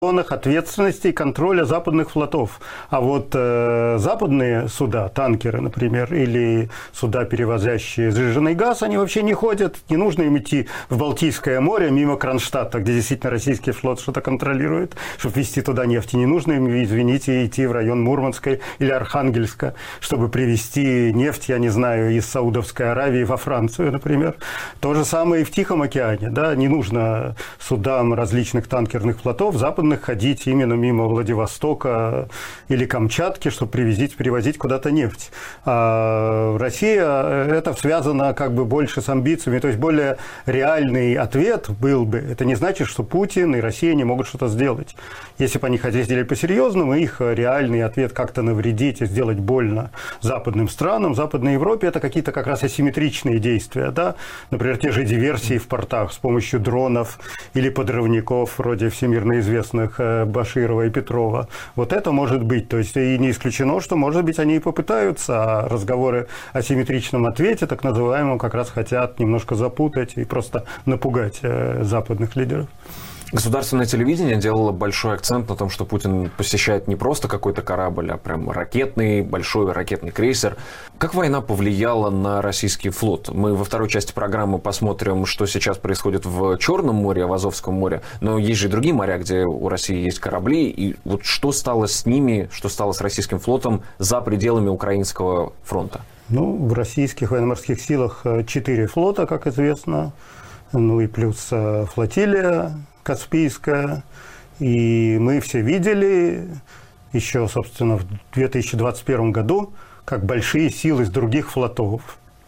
зонах ответственности и контроля западных флотов. А вот западные суда, танкеры, например, или суда, перевозящие сжиженный газ, они вообще не ходят. Не нужно им идти в Балтийское море мимо Кронштадта, где действительно российский флот что-то контролирует, чтобы везти туда нефть. И не нужно им, извините, идти в район Мурманска или Архангельска, чтобы привезти нефть, я не знаю, из Саудовской Аравии во Францию, например. То же самое и в Тихом океане. Да? Не нужно судам различных танкерных флотов западных ходить именно мимо Владивостока или Камчатки, чтобы привозить куда-то нефть. А Россия, это связано как бы больше с амбициями, то есть более реальный ответ был бы. Это не значит, что Путин и Россия не могут что-то сделать. Если бы они хотели сделать по-серьезному, их реальный ответ как-то навредить и сделать больно западным странам, Западной Европе, это какие-то как раз асимметричные действия. Да? Например, те же диверсии в портах с помощью дронов или подрывников, вроде всемирно известных Баширова и Петрова. Вот это может быть. То есть и не исключено, что, может быть, они и попытаются, а разговоры о симметричном ответе, так называемом, как раз хотят немножко запутать и просто напугать западных лидеров. Государственное телевидение делало большой акцент на том, что Путин посещает не просто какой-то корабль, а прям большой ракетный крейсер. Как война повлияла на российский флот? Мы во второй части программы посмотрим, что сейчас происходит в Черном море, в Азовском море. Но есть же и другие моря, где у России есть корабли. И вот что стало с ними, что стало с российским флотом за пределами Украинского фронта? Ну, в российских военно-морских силах 4 флота, как известно. Ну и плюс флотилия Каспийская, и мы все видели еще, собственно, в 2021 году, как большие силы из других флотов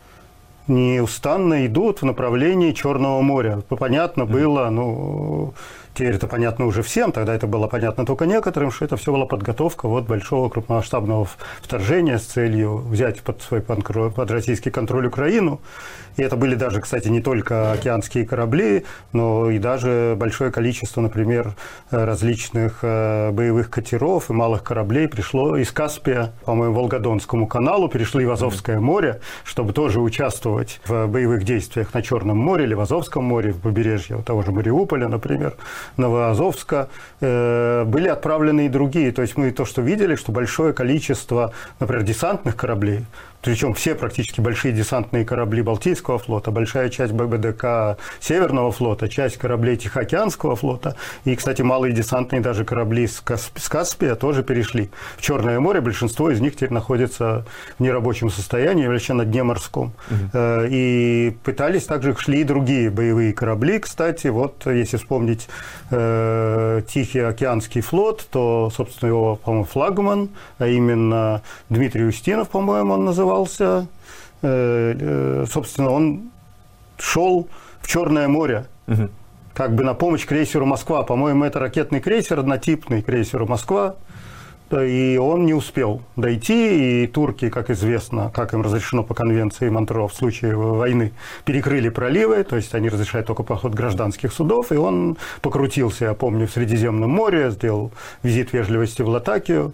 неустанно идут в направлении Черного моря. Понятно было, теперь это понятно уже всем, тогда это было понятно только некоторым, что это все была подготовка большого крупномасштабного вторжения с целью взять под российский контроль Украину. И это были даже, кстати, не только океанские корабли, но и даже большое количество, например, различных боевых катеров и малых кораблей пришло из Каспия, по-моему, Волгодонскому каналу, перешли в Азовское море, чтобы тоже участвовать в боевых действиях на Черном море или в Азовском море, в побережье того же Мариуполя, например, Новоазовска. Были отправлены и другие. То есть мы то, что видели, что большое количество, например, десантных кораблей, причем все практически большие десантные корабли Балтийского флота, большая часть ББДК Северного флота, часть кораблей Тихоокеанского флота и, кстати, малые десантные даже корабли с Каспия тоже перешли в Черное море. Большинство из них теперь находится в нерабочем состоянии, вообще на дне морском. И пытались также, шли и другие боевые корабли, кстати. Вот, если вспомнить Тихий океанский флот, то, собственно, его, по-моему, флагман, а именно Дмитрий Устинов, по-моему, он назывался. Собственно, он шел в Черное море, как бы на помощь крейсеру «Москва». По-моему, это ракетный крейсер, однотипный крейсеру «Москва». И он не успел дойти, и турки, как известно, как им разрешено по конвенции Монтро в случае войны, перекрыли проливы, то есть они разрешают только поход гражданских судов, и он покрутился, я помню, в Средиземном море, сделал визит вежливости в Латакию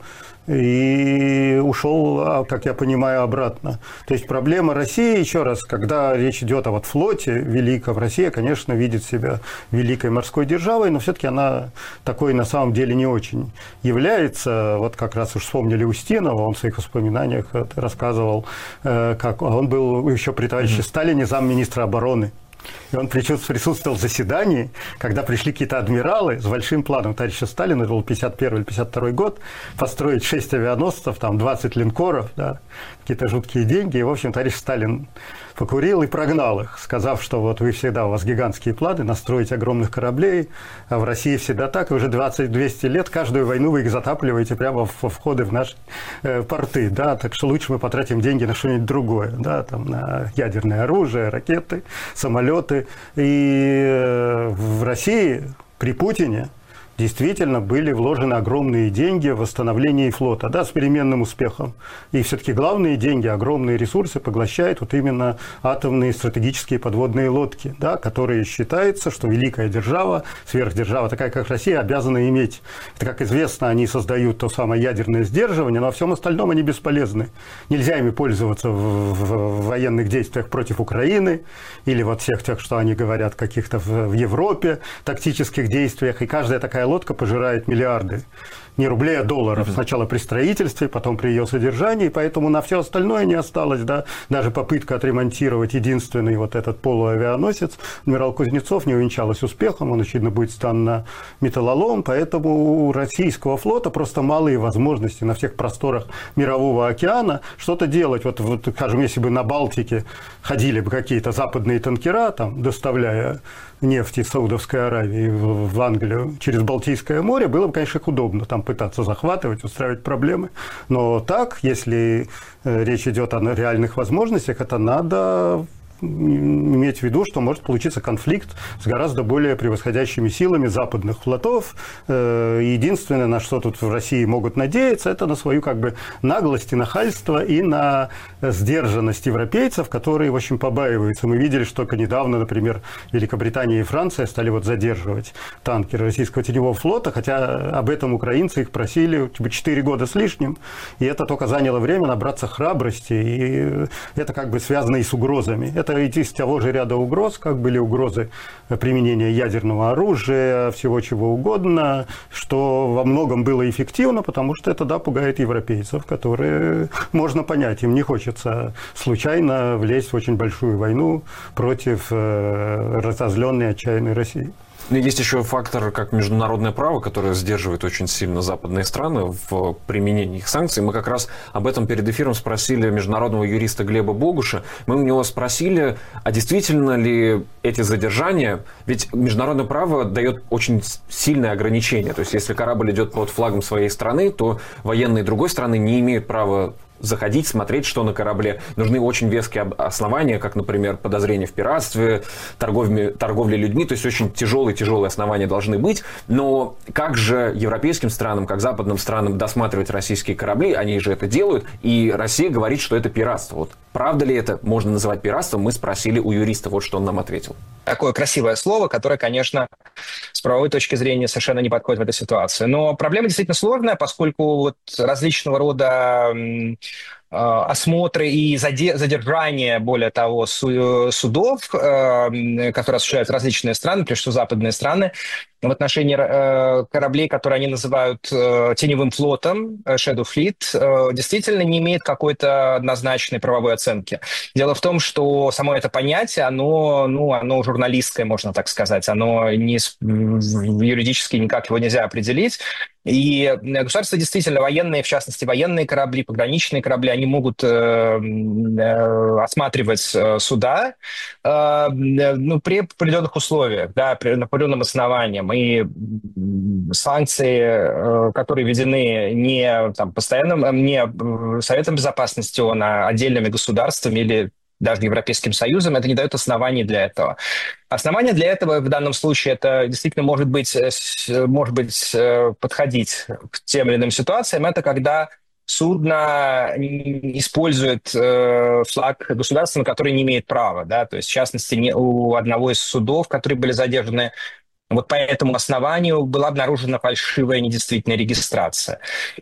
и ушел, как я понимаю, обратно. То есть проблема России, еще раз, когда речь идет о флоте великом, Россия, конечно, видит себя великой морской державой, но все-таки она такой на самом деле не очень является. Вот как раз уж вспомнили Устинова, он в своих воспоминаниях рассказывал, как он был еще при товарище Сталине замминистра обороны. И он присутствовал в заседании, когда пришли какие-то адмиралы с большим планом товарища Сталина, это был 51 или 52 год, построить 6 авианосцев, 20 линкоров, да, какие-то жуткие деньги. И, в общем, товарищ Сталин покурил и прогнал их, сказав, что вот вы всегда, у вас гигантские планы, настроить огромных кораблей, а в России всегда так, и уже 20-200 лет каждую войну вы их затапливаете прямо во входы в наши порты, да, так что лучше мы потратим деньги на что-нибудь другое, да, на ядерное оружие, ракеты, самолеты. И в России при Путине действительно были вложены огромные деньги в восстановление флота, да, с переменным успехом. И все-таки главные деньги, огромные ресурсы поглощают вот именно атомные стратегические подводные лодки, да, которые считается, что великая держава, сверхдержава, такая как Россия, обязана иметь. Это, как известно, они создают то самое ядерное сдерживание, но во всем остальном они бесполезны. Нельзя ими пользоваться в военных действиях против Украины или вот всех тех, что они говорят, каких-то в Европе, тактических действиях. И каждая такая лодка пожирает миллиарды. Не рублей, а долларов. Сначала при строительстве, потом при ее содержании. Поэтому на все остальное не осталось. Да? Даже попытка отремонтировать единственный вот этот полуавианосец «Адмирал Кузнецов» не увенчалась успехом. Он, очевидно, будет стан на металлолом. Поэтому у российского флота просто малые возможности на всех просторах Мирового океана что-то делать. Вот, скажем, если бы на Балтике ходили бы какие-то западные танкера, там, доставляя нефть из Саудовской Аравии в Англию через Балтийское море, было бы, конечно, их удобно там пытаться захватывать, устраивать проблемы. Но так, если речь идет о реальных возможностях, это надо иметь в виду, что может получиться конфликт с гораздо более превосходящими силами западных флотов. Единственное, на что тут в России могут надеяться, это на свою как бы наглость и нахальство, и на сдержанность европейцев, которые, в общем, побаиваются. Мы видели, что только недавно, например, Великобритания и Франция стали вот задерживать танкеры российского теневого флота, хотя об этом украинцы их просили 4 года с лишним, и это только заняло время набраться храбрости, и это как бы связано и с угрозами. Это из того же ряда угроз, как были угрозы применения ядерного оружия, всего чего угодно, что во многом было эффективно, потому что это, да, пугает европейцев, которые, можно понять, им не хочется случайно влезть в очень большую войну против разозленной, отчаянной России. Но есть еще фактор, как международное право, которое сдерживает очень сильно западные страны в применении их санкций. Мы как раз об этом перед эфиром спросили международного юриста Глеба Богуша. Мы у него спросили, а действительно ли эти задержания... Ведь международное право дает очень сильные ограничения. То есть, если корабль идет под флагом своей страны, то военные другой страны не имеют права заходить, смотреть, что на корабле. Нужны очень веские основания, как, например, подозрение в пиратстве, торговле людьми. То есть очень тяжелые основания должны быть. Но как же европейским странам, как западным странам досматривать российские корабли? Они же это делают. И Россия говорит, что это пиратство. Вот правда ли это можно называть пиратством? Мы спросили у юриста. Вот что он нам ответил. Такое красивое слово, которое, конечно, с правовой точки зрения совершенно не подходит в эту ситуацию. Но проблема действительно сложная, поскольку вот различного рода осмотры и задержания, более того, судов, которые осуществляют различные страны, прежде всего западные страны, в отношении кораблей, которые они называют теневым флотом, Shadow Fleet, действительно не имеет какой-то однозначной правовой оценки. Дело в том, что само это понятие, оно журналистское, можно так сказать, оно юридически никак его нельзя определить. И государства действительно военные, в частности военные корабли, пограничные корабли, они могут осматривать суда при определенных условиях, да, при определенным основаниям. И санкции, которые введены не Советом Безопасности ООН, а отдельными государствами или даже Европейским Союзом, это не дает оснований для этого. Основание для этого в данном случае это действительно может быть подходить к тем или иным ситуациям. Это когда судно использует флаг государства, на который не имеет права. Да? То есть, в частности, у одного из судов, которые были задержаны, вот по этому основанию была обнаружена фальшивая недействительная регистрация.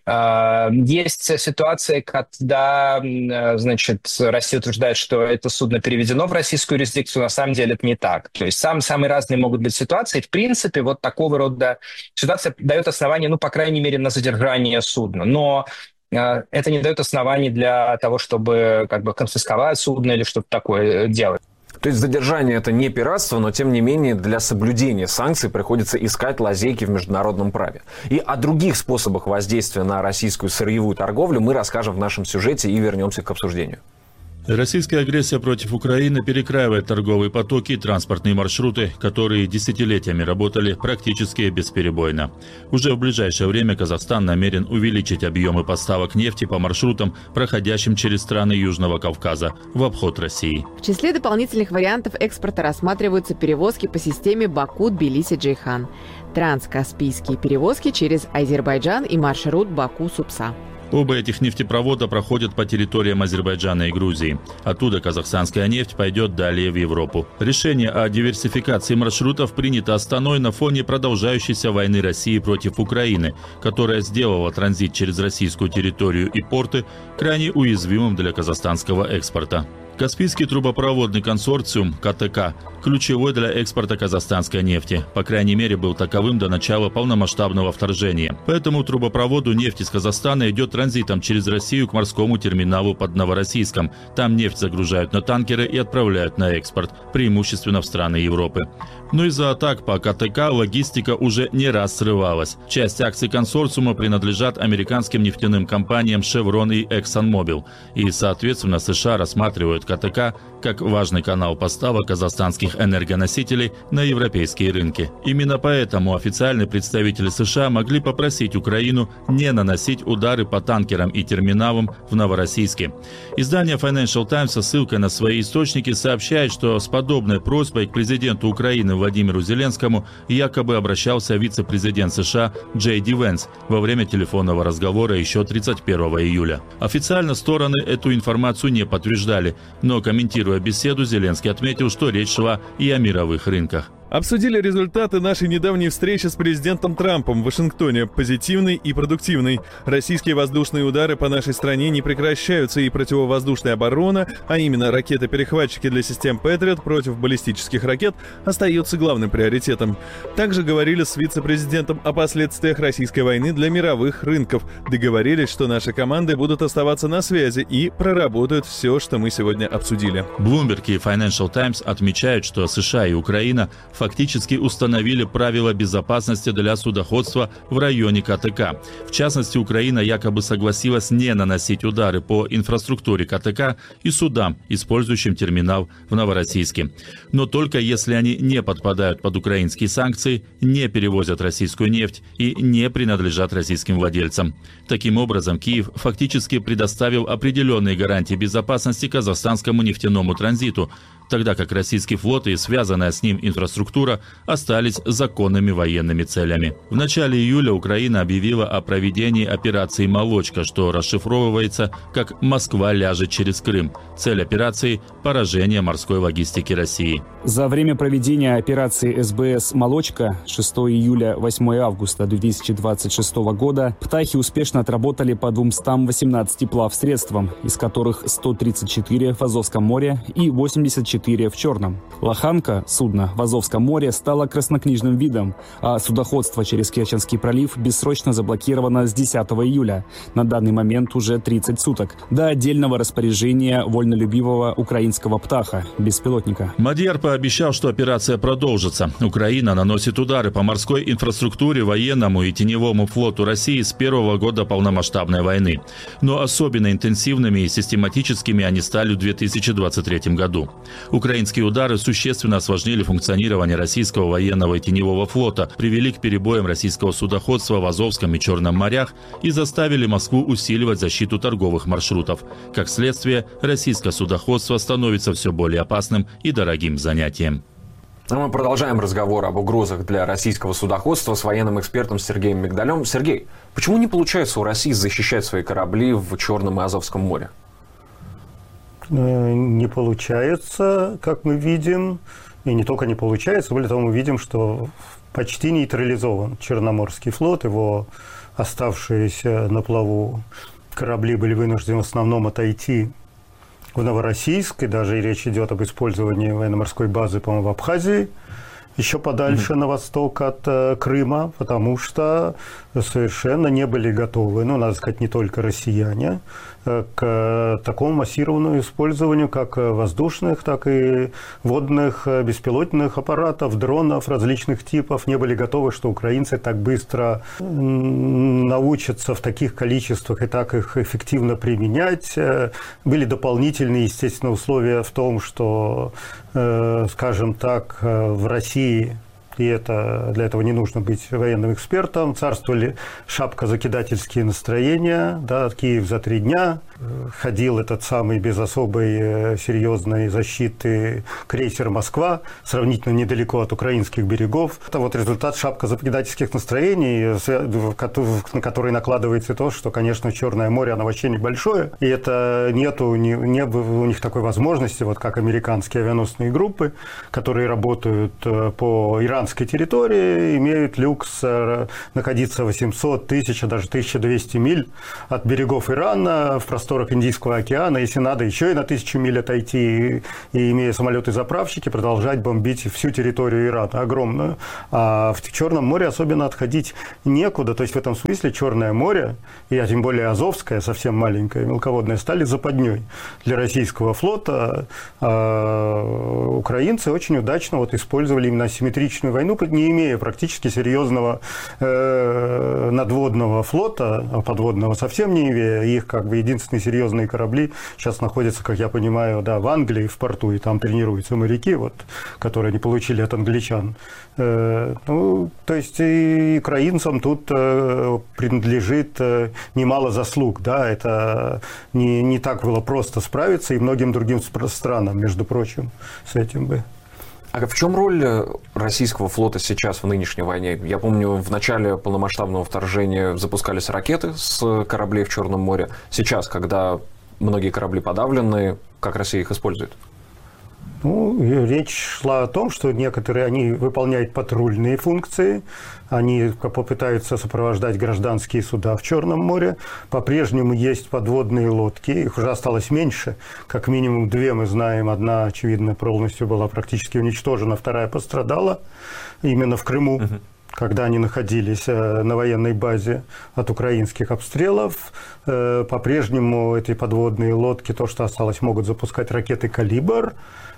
Есть ситуации, когда, Россия утверждает, что это судно переведено в российскую юрисдикцию, на самом деле это не так. То есть самые разные могут быть ситуации. В принципе, вот такого рода ситуация дает основание, по крайней мере, на задержание судна. Но это не дает оснований для того, чтобы конфисковать судно или что-то такое делать. То есть задержание – это не пиратство, но, тем не менее, для соблюдения санкций приходится искать лазейки в международном праве. И о других способах воздействия на российскую сырьевую торговлю мы расскажем в нашем сюжете и вернемся к обсуждению. Российская агрессия против Украины перекраивает торговые потоки и транспортные маршруты, которые десятилетиями работали практически бесперебойно. Уже в ближайшее время Казахстан намерен увеличить объемы поставок нефти по маршрутам, проходящим через страны Южного Кавказа, в обход России. В числе дополнительных вариантов экспорта рассматриваются перевозки по системе Баку-Тбилиси-Джейхан, транскаспийские перевозки через Азербайджан и маршрут Баку-Супса. Оба этих нефтепровода проходят по территориям Азербайджана и Грузии. Оттуда казахстанская нефть пойдет далее в Европу. Решение о диверсификации маршрутов принято Астаной на фоне продолжающейся войны России против Украины, которая сделала транзит через российскую территорию и порты крайне уязвимым для казахстанского экспорта. Каспийский трубопроводный консорциум КТК ключевой для экспорта казахстанской нефти. По крайней мере, был таковым до начала полномасштабного вторжения. По этому трубопроводу нефть из Казахстана идет транзитом через Россию к морскому терминалу под Новороссийском. Там нефть загружают на танкеры и отправляют на экспорт, преимущественно в страны Европы. Но из-за атак по КТК логистика уже не раз срывалась. Часть акций консорциума принадлежат американским нефтяным компаниям Chevron и ExxonMobil. И, соответственно, США рассматривают КТК как важный канал поставок казахстанских энергоносителей на европейские рынки. Именно поэтому официальные представители США могли попросить Украину не наносить удары по танкерам и терминалам в Новороссийске. Издание Financial Times со ссылкой на свои источники сообщает, что с подобной просьбой к президенту Украины Владимиру Зеленскому якобы обращался вице-президент США Джей Ди Венс во время телефонного разговора еще 31 июля. Официально стороны эту информацию не подтверждали, но комментируя беседу, Зеленский отметил, что речь шла и о мировых рынках. Обсудили результаты нашей недавней встречи с президентом Трампом в Вашингтоне. Позитивный и продуктивный. Российские воздушные удары по нашей стране не прекращаются, и противовоздушная оборона, а именно ракеты-перехватчики для систем Патриот против баллистических ракет, остается главным приоритетом. Также говорили с вице-президентом о последствиях российской войны для мировых рынков. Договорились, что наши команды будут оставаться на связи и проработают все, что мы сегодня обсудили. Bloomberg и Financial Times отмечают, что США и Украина фактически установили правила безопасности для судоходства в районе КТК. В частности, Украина якобы согласилась не наносить удары по инфраструктуре КТК и судам, использующим терминал в Новороссийске. Но только если они не подпадают под украинские санкции, не перевозят российскую нефть и не принадлежат российским владельцам. Таким образом, Киев фактически предоставил определенные гарантии безопасности казахстанскому нефтяному транзиту, тогда как российский флот и связанная с ним инфраструктура остались законными военными целями. В начале июля Украина объявила о проведении операции «Молочка», что расшифровывается как «Москва ляжет через Крым». Цель операции – поражение морской логистики России. За время проведения операции СБС «Молочка» 6 июля – 8 августа 2026 года птахи успешно отработали по 218 плавсредствам, из которых 134 в Азовском море и 84 в Черном. Лоханка, судно в Азовском море, стало краснокнижным видом, а судоходство через Керченский пролив бессрочно заблокировано с 10 июля. На данный момент уже 30 суток. До отдельного распоряжения вольнолюбивого украинского птаха, беспилотника. Мадьяр пообещал, что операция продолжится. Украина наносит удары по морской инфраструктуре, военному и теневому флоту России с первого года полномасштабной войны. Но особенно интенсивными и систематическими они стали в 2023 году. Украинские удары существенно осложнили функционирование российского военного и теневого флота, привели к перебоям российского судоходства в Азовском и Черном морях и заставили Москву усиливать защиту торговых маршрутов. Как следствие, российское судоходство становится все более опасным и дорогим занятием. Мы продолжаем разговор об угрозах для российского судоходства с военным экспертом Сергеем Мигдалем. Сергей, почему не получается у России защищать свои корабли в Черном и Азовском море? Не получается, как мы видим, и не только не получается, более того, мы видим, что почти нейтрализован Черноморский флот, его оставшиеся на плаву корабли были вынуждены в основном отойти в Новороссийск, и даже речь идет об использовании военно-морской базы, по-моему, в Абхазии, еще подальше на восток от Крыма, потому что совершенно не были готовы, надо сказать, не только россияне, к такому массированному использованию как воздушных, так и водных беспилотных аппаратов, дронов различных типов. Не были готовы, что украинцы так быстро научатся в таких количествах и так их эффективно применять. Были дополнительные, естественно, условия в том, что, скажем так, в России, и для этого не нужно быть военным экспертом, царствовали шапкозакидательские настроения, Киев за 3 дня, ходил этот самый без особой серьезной защиты крейсер «Москва», сравнительно недалеко от украинских берегов. Это результат шапкозакидательских настроений, на которые накладывается то, что, конечно, Черное море, оно вообще небольшое, и это не было у них такой возможности, как американские авианосные группы, которые работают по иранским иранской территории, имеют люкс находиться 800, 1000, даже 1200 миль от берегов Ирана в просторах Индийского океана. Если надо, еще и на 1000 миль отойти, и имея самолеты-заправщики, продолжать бомбить всю территорию Ирана, огромную. А в Черном море особенно отходить некуда. То есть в этом смысле Черное море, и тем более Азовское, совсем маленькое, мелководное, стали западней для российского флота. Украинцы очень удачно использовали именно асимметричную войну, не имея практически серьезного надводного флота, а подводного совсем не имея. Их единственные серьезные корабли сейчас находятся, как я понимаю, в Англии, в порту, и там тренируются моряки, которые они получили от англичан. То есть и украинцам тут принадлежит немало заслуг. Да? Это не так было просто справиться, и многим другим странам, между прочим, с этим бы. А в чем роль российского флота сейчас в нынешней войне? Я помню, в начале полномасштабного вторжения запускались ракеты с кораблей в Черном море. Сейчас, когда многие корабли подавлены, как Россия их использует? Речь шла о том, что некоторые они выполняют патрульные функции, они попытаются сопровождать гражданские суда в Черном море. По-прежнему есть подводные лодки, их уже осталось меньше, как минимум 2 мы знаем. Одна, очевидно, полностью была практически уничтожена, вторая пострадала именно в Крыму. Когда они находились на военной базе от украинских обстрелов. По-прежнему эти подводные лодки, то, что осталось, могут запускать ракеты «Калибр».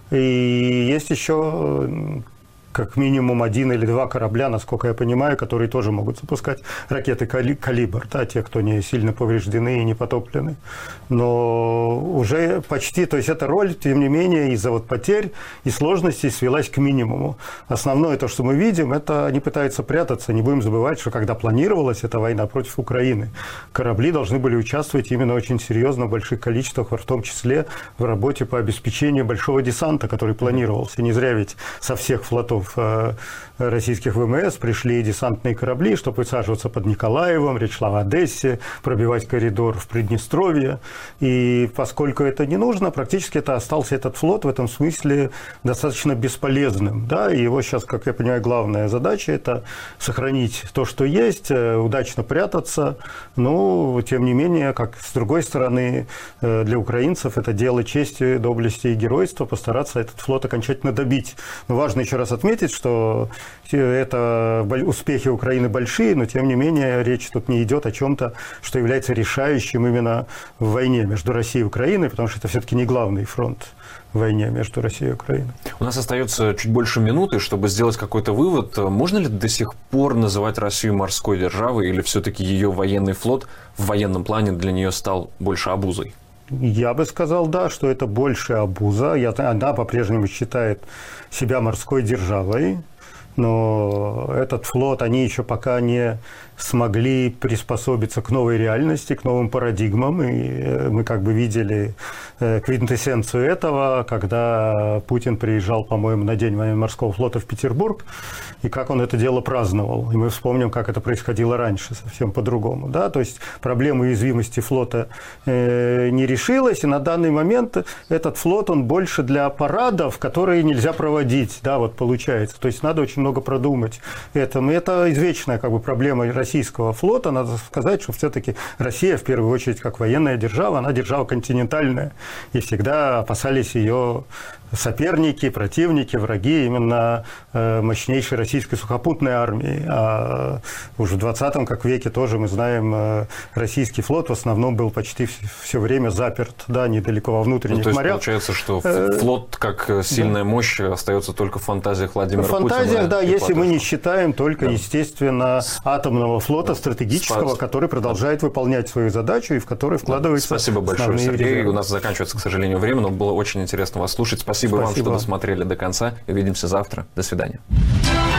И есть еще как минимум 1 или 2 корабля, насколько я понимаю, которые тоже могут запускать ракеты «Калибр», те, кто не сильно повреждены и не потоплены. Но уже почти, то есть эта роль, тем не менее, из-за потерь и сложностей свелась к минимуму. Основное то, что мы видим, это они пытаются прятаться. Не будем забывать, что когда планировалась эта война против Украины, корабли должны были участвовать именно очень серьезно в больших количествах, в том числе в работе по обеспечению большого десанта, который планировался. Не зря ведь со всех флотов российских ВМС пришли десантные корабли, чтобы высаживаться под Николаевом, речь шла в Одессе, пробивать коридор в Приднестровье. И поскольку это не нужно, практически остался этот флот в этом смысле достаточно бесполезным. Да? И его сейчас, как я понимаю, главная задача – это сохранить то, что есть, удачно прятаться. Но, тем не менее, как с другой стороны, для украинцев это дело чести, доблести и геройства постараться этот флот окончательно добить. Но важно еще раз отметить, что это успехи Украины большие, но тем не менее речь тут не идет о чем-то, что является решающим именно в войне между Россией и Украиной, потому что это все-таки не главный фронт в войне между Россией и Украиной. У нас остается чуть больше минуты, чтобы сделать какой-то вывод. Можно ли до сих пор называть Россию морской державой, или все-таки ее военный флот в военном плане для нее стал больше обузой? Я бы сказал, да, что это больше обуза. Она по-прежнему считает себя морской державой, но этот флот, они еще пока не смогли приспособиться к новой реальности, к новым парадигмам. И мы видели квинтэссенцию этого, когда Путин приезжал, по-моему, на День военно-морского флота в Петербург, и как он это дело праздновал. И мы вспомним, как это происходило раньше, совсем по-другому. Да? То есть проблема уязвимости флота не решилась, и на данный момент этот флот, он больше для парадов, которые нельзя проводить, да, получается. То есть надо очень много продумать этому. И это извечная проблема российского флота. Надо сказать, что все-таки Россия, в первую очередь, как военная держава, она держава континентальная. И всегда опасались ее соперники, противники, враги именно мощнейшей российской сухопутной армии. А уже в 20 веке тоже, мы знаем, российский флот в основном был почти все время заперт, да, недалеко во внутренних морях. Получается, что флот как сильная мощь остается только в фантазиях Владимира Путина. В фантазиях, да, если мы не считаем только, естественно, атомного флота стратегического, который продолжает выполнять свою задачу и в который вкладывается. Спасибо большое, Сергей. У нас заканчивается, к сожалению, время, но было очень интересно вас слушать. Спасибо вам, что досмотрели до конца. Увидимся завтра. До свидания.